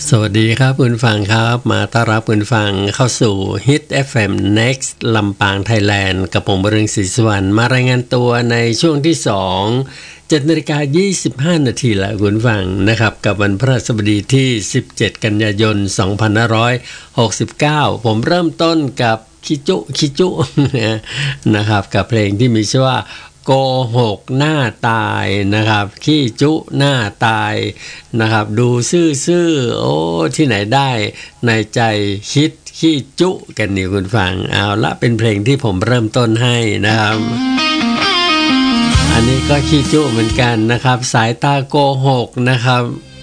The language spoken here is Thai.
สวัสดีครับคุณฟังครับมาต้อนรับคุณฟังเข้าสู่ Hit FM Next ลำปางไทยแลนด์กับผมบริงศรีสวรรณมารายงานตัวในช่วงที่2 7:25 นาทีแล้วคุณฟังนะครับกับวันพฤหัสบดีที่17กันยายน2569ผมเริ่มต้นกับคิจุนะครับกับเพลงที่มีชื่อว่าโกหกหน้าตายนะครับขี้จุหน้าตายนะครับดูซื่อๆโอ้ที่ไหนได้ในใจคิดขี้จุกันนี่คุณฟังเอาละเป็นเพลงที่ผมเริ่มต้นให้นะครับอันนี้ก็ขี้จุเหมือนกันนะครับสายตาโกหกนะครับ